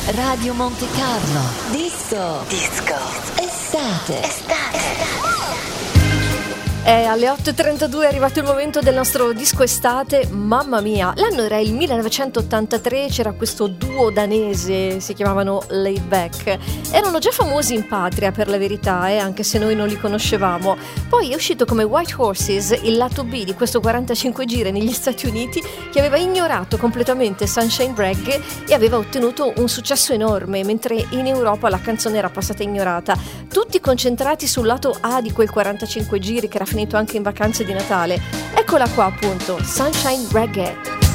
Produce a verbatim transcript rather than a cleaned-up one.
Radio Monte Carlo. Disco. Disco. Estate. Estate. È alle otto e trentadue, è arrivato il momento del nostro disco estate. Mamma mia, l'anno era il millenovecentottantatré, c'era questo duo danese, si chiamavano Laid Back. Erano già famosi in patria, per la verità, eh, anche se noi non li conoscevamo. Poi è uscito come White Horses il lato B di questo quarantacinque giri negli Stati Uniti, che aveva ignorato completamente Sunshine Reggae e aveva ottenuto un successo enorme, mentre in Europa la canzone era passata ignorata. Tutti concentrati sul lato A di quel quarantacinque giri che era finito anche in vacanze di Natale. Eccola qua appunto, Sunshine Reggae.